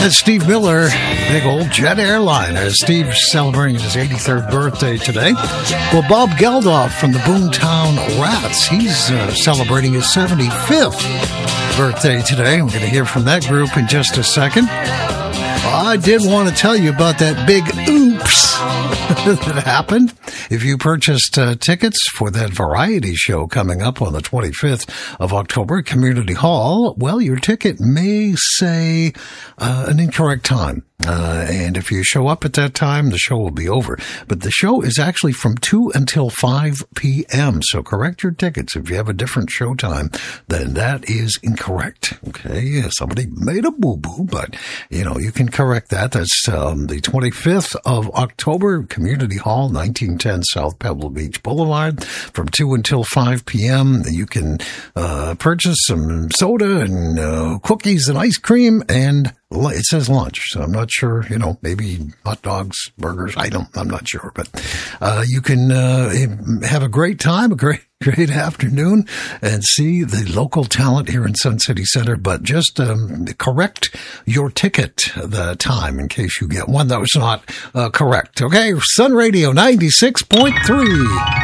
That's Steve Miller, big old jet airliner. Steve's celebrating his 83rd birthday today. Well, Bob Geldof from the Boomtown Rats, he's celebrating his 75th birthday today. We're going to hear from that group in just a second. I did want to tell you about that big oops that happened. If you purchased tickets for that variety show coming up on the 25th of October at Community Hall, well, your ticket may say an incorrect time. And if you show up at that time, the show will be over. But the show is actually from 2 until 5 p.m. So correct your tickets. If you have a different show time, then that is incorrect. Okay, somebody made a boo-boo, but, you can correct that. That's the 25th of October, Community Hall, 1910 South Pebble Beach Boulevard, from 2 until 5 p.m. You can purchase some soda and cookies and ice cream, and it says lunch, so I'm not sure, maybe hot dogs, burgers, I'm not sure, but you can have a great time, a great afternoon, and see the local talent here in Sun City Center, but just correct your ticket, the time, in case you get one that was not correct. Okay, Sun Radio 96.3.